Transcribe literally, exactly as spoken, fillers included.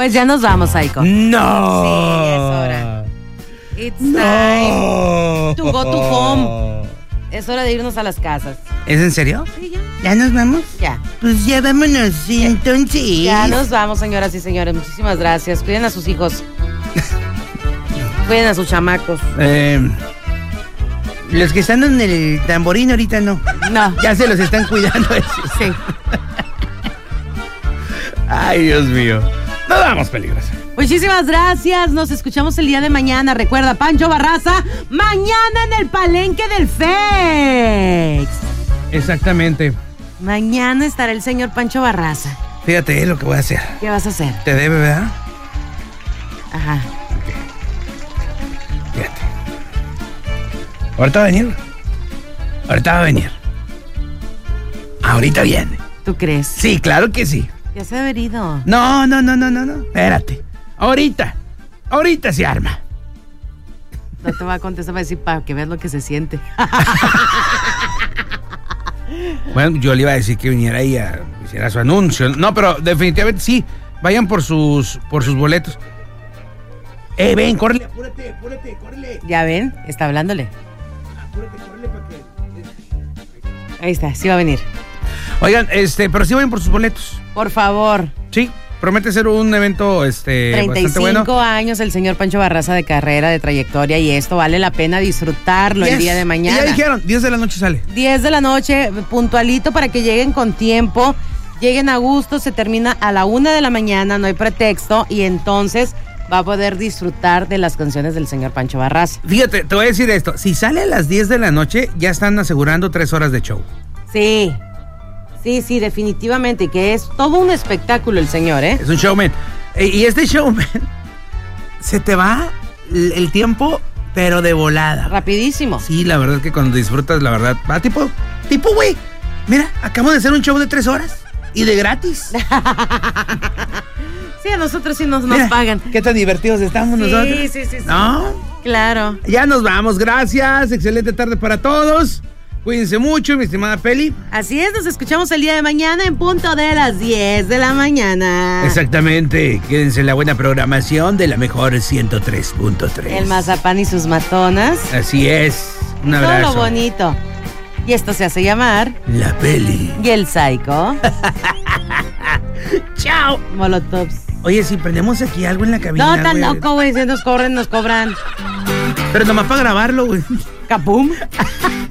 Pues ya nos vamos, Psycho. ¡No! Sí, es hora. It's no. time to go to home. Es hora de irnos a las casas. ¿Es en serio? Sí, ya. ¿Ya nos vamos? Ya. Pues ya vámonos, sí, entonces. Ya nos vamos, señoras y señores. Muchísimas gracias. Cuiden a sus hijos. Cuiden a sus chamacos. Eh, los que están en el tamborín ahorita no. No. Ya se los están cuidando esos. Sí. Ay, Dios mío. Nos vamos, peligrosa. Muchísimas gracias. Nos escuchamos el día de mañana. Recuerda, Pancho Barraza, mañana en el Palenque del Fex. Exactamente. Mañana estará el señor Pancho Barraza. Fíjate eh, lo que voy a hacer. ¿Qué vas a hacer? Te debe, ¿verdad? Ajá. Fíjate. Ahorita va a venir. Ahorita va a venir. Ahorita viene. ¿Tú crees? Sí, claro que sí. Ya se ha haber ido. No, no, no, no, no, no. Espérate. Ahorita. Ahorita se arma. No te va a contestar, va a decir para que veas lo que se siente. Bueno, yo le iba a decir que viniera ahí a hiciera su anuncio. No, pero definitivamente sí. Vayan por sus por sus boletos. Eh, ven, córrele, apúrate, apúrate, córrele. Ya ven, está hablándole. Apúrate, córrele para que. Ahí está, sí va a venir. Oigan, este, pero sí vayan por sus boletos. Por favor. Sí, promete ser un evento este treinta y cinco bastante bueno. años el señor Pancho Barraza de carrera, de trayectoria, y esto vale la pena disfrutarlo Yes. el día de mañana. Y ya dijeron, diez de la noche sale. diez de la noche, puntualito para que lleguen con tiempo, lleguen a gusto, se termina a la una de la mañana, no hay pretexto, y entonces va a poder disfrutar de las canciones del señor Pancho Barraza. Fíjate, te voy a decir esto, si sale a las diez de la noche, ya están asegurando tres horas de show. Sí, sí, sí, definitivamente, que es todo un espectáculo el señor, ¿eh? Es un showman. Y este showman, se te va el tiempo, pero de volada. Rapidísimo. Sí, la verdad es que cuando disfrutas, la verdad, va tipo, tipo, güey, mira, acabamos de hacer un show de tres horas y de gratis. Sí, a nosotros sí nos, nos Mira, pagan. Qué tan divertidos estamos Sí, nosotros. sí, sí, sí. ¿No? Claro. Ya nos vamos, gracias, excelente tarde para todos. Cuídense mucho, mi estimada Peli. Así es, nos escuchamos el día de mañana en punto de las diez de la mañana. Exactamente, quédense en la buena programación de la mejor ciento tres punto tres. El mazapán y sus matonas. Así es, un Todo abrazo. lo bonito. Y esto se hace llamar La Peli. Y el Psycho. Chao. Molotovs. Oye, si prendemos aquí algo en la cabina, No, tan güey. loco, güey. Si nos cobran, nos cobran. Pero nomás para grabarlo, güey. Capum.